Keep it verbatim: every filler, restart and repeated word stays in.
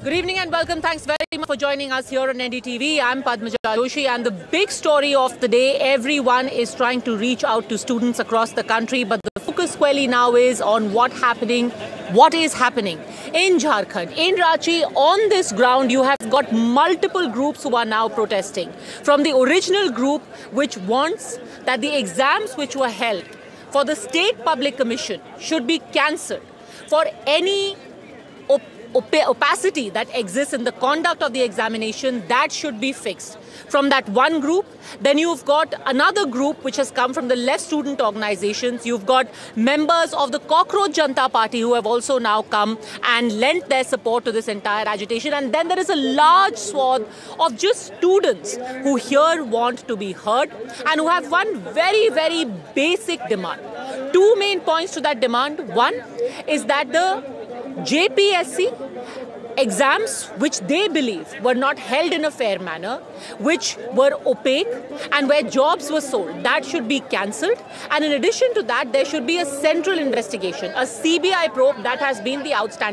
Good evening and welcome. Thanks very much for joining us here on N D T V. I'm Padmaja Joshi, and the big story of the day, everyone is trying to reach out to students across the country, but the focus squarely now is on what happening, what is happening in Jharkhand, in Ranchi. On this ground, you have got multiple groups who are now protesting. From the original group, which wants that the exams which were held for the State Public Commission should be cancelled for any op Op opacity that exists in the conduct of the examination, that should be fixed. From that one group, then you've got another group which has come from the left student organizations. You've got members of the Cockroach Janata Party who have also now come and lent their support to this entire agitation. And then there is a large swath of just students who here want to be heard and who have one very, very basic demand. Two main points to that demand. One is that the J P S C exams, which they believe were not held in a fair manner, which were opaque and where jobs were sold, that should be cancelled. And in addition to that, there should be a central investigation, a C B I probe. That has been the outstanding